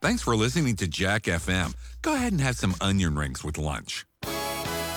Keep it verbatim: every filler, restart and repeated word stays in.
Thanks for listening to Jack F M. Go ahead and have some onion rings with lunch.